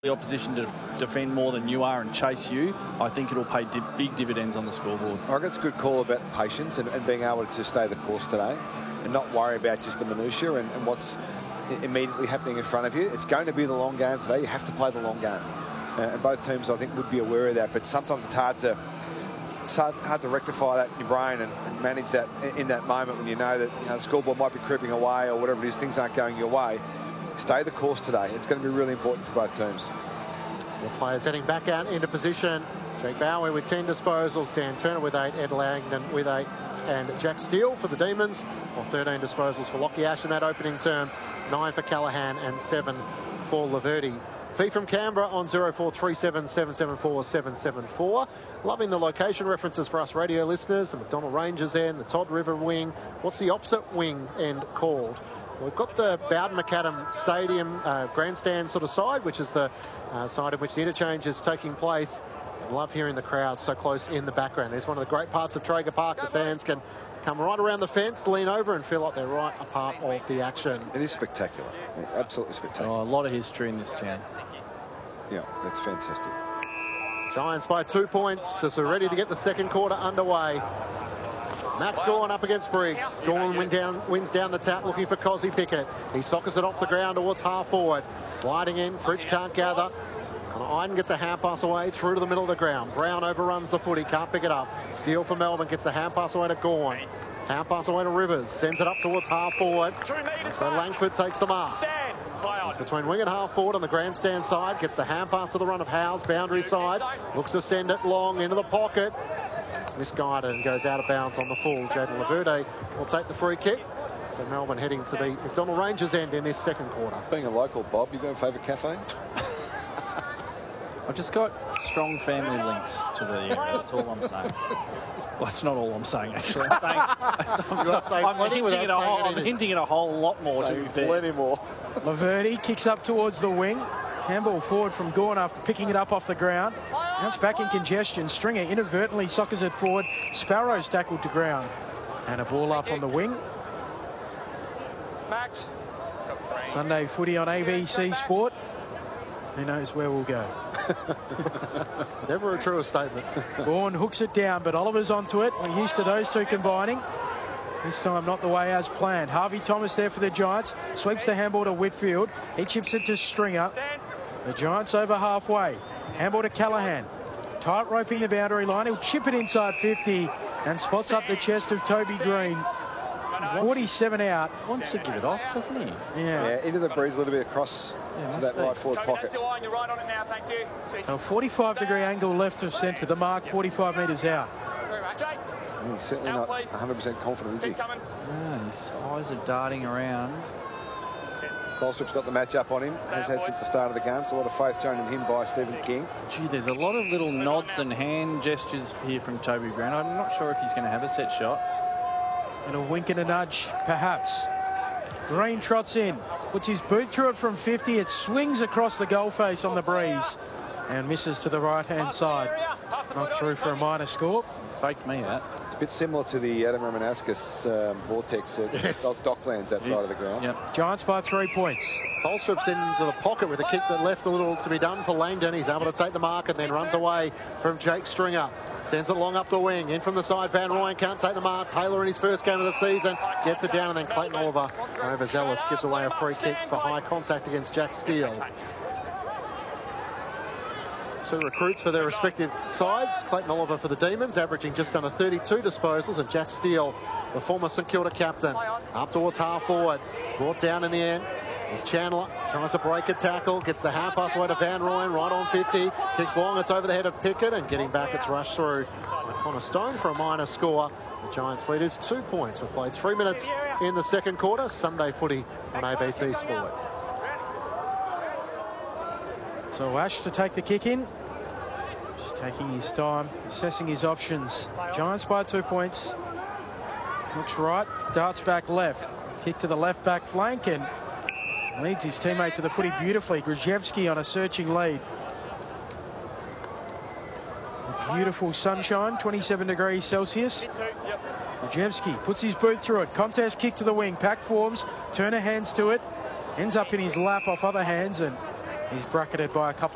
the opposition to defend more than you are and chase you, I think it'll pay big dividends on the scoreboard. I think it's a good call about patience and being able to stay the course today and not worry about just the minutiae and what's immediately happening in front of you. It's going to be the long game today. You have to play the long game. And both teams, I think, would be aware of that. But sometimes it's hard to rectify that in your brain and manage that in that moment when you know that the scoreboard might be creeping away or whatever it is, things aren't going your way. Stay the course today. It's going to be really important for both teams. So the players heading back out into position. Jake Bowie with 10 disposals, Dan Turner with 8, Ed Langdon with 8, and Jack Steele for the Demons, or 13 disposals for Lockie Ash in that opening term, 9 for Callaghan and 7 for Laverty. Fee from Canberra on 0437 774 774. Loving the location references for us radio listeners. The McDonnell Rangers end, the Todd River wing. What's the opposite wing end called? We've got the Bowden McAdam Stadium grandstand sort of side, which is the side in which the interchange is taking place. I love hearing the crowd so close in the background. It's one of the great parts of Traeger Park. The fans can come right around the fence, lean over and feel like they're right a part of the action. It is spectacular. Absolutely spectacular. Oh, a lot of history in this town. Yeah, that's fantastic. Giants by 2 points as we're ready to get the second quarter underway. Max Gawn up against Briggs. Gawn wins down the tap looking for Cozzy Pickett. He sockers it off the ground towards half forward. Sliding in, Fritsch can't gather. And Iden gets a hand pass away through to the middle of the ground. Brown overruns the footy, can't pick it up. Steele for Melbourne, gets the hand pass away to Gawn. Hand pass away to Rivers, sends it up towards half forward. But Langford takes the mark. It's between wing and half forward on the grandstand side. Gets the hand pass to the run of Howes, boundary side. Looks to send it long into the pocket. It's misguided and goes out of bounds on the full. Jaden Laverde will take the free kick. So Melbourne heading to the McDonnell Rangers end in this second quarter. Being a local, Bob, you got a favourite cafe? I've just got strong family links to the area. That's all I'm saying. Well, that's not all I'm saying, actually. I'm hinting at a whole lot more, to be fair. Plenty more. Laverty kicks up towards the wing. Handball forward from Gawn after picking it up off the ground. Now it's back in congestion. Stringer inadvertently sockers it forward. Sparrow's tackled to ground. And a ball up on the wing. Max. Sunday footy on ABC Sport. Who knows where we'll go. Never a truer statement. Gawn hooks it down, but Oliver's onto it. We're used to those two combining. This time not the way as planned. Harvey Thomas there for the Giants. Sweeps the handball to Whitfield. He chips it to Stringer. The Giants over halfway. Handball to Callaghan. Tight roping the boundary line. He'll chip it inside 50 and spots up the chest of Toby Green. 47 out. Wants to give it off, doesn't he? Yeah, into the breeze a little bit across to that right forward pocket. A 45-degree angle left of centre. The mark 45 metres out. He's certainly not 100% confident, is he? No, his eyes are darting around. Colstrip's got the match up on him, has had since the start of the game, so a lot of faith shown in him by Stephen King. Gee, there's a lot of little nods and hand gestures here from Toby Green. I'm not sure if he's going to have a set shot. And a wink and a nudge, perhaps. Green trots in, puts his boot through it from 50. It swings across the goal face on the breeze and misses to the right-hand side. Not through for a minor score. Faked me that. It's a bit similar to the Adam Romanascus vortex at Docklands, that side of the ground. Yep. Giants by 3 points. Colstrip's into the pocket with a kick that left a little to be done for Langdon. He's able to take the mark and then runs away from Jake Stringer. Sends it long up the wing. In from the side, Van Rooyen can't take the mark. Taylor in his first game of the season gets it down, and then Clayton Oliver overzealous gives away a free kick for high contact against Jack Steele. Two recruits for their respective sides. Clayton Oliver for the Demons, averaging just under 32 disposals, and Jack Steele, the former St Kilda captain, up towards half forward. Brought down in the end. As Chandler tries to break a tackle, gets the hand pass away to Van Rooyen, right on 50, kicks long, it's over the head of Pickett, and getting back, it's rushed through by Connor Stone for a minor score. The Giants lead is 2 points. We've played 3 minutes in the second quarter. Sunday footy on ABC Sport. So Ash to take the kick in. Just taking his time, assessing his options. Giants by 2 points. Looks right, darts back left. Kick to the left back flank and leads his teammate to the footy beautifully. Grzyzewski on a searching lead. Beautiful sunshine, 27 degrees Celsius. Grzyzewski puts his boot through it. Contest kick to the wing. Pack forms. Turner hands to it. Ends up in his lap off other hands, and he's bracketed by a couple.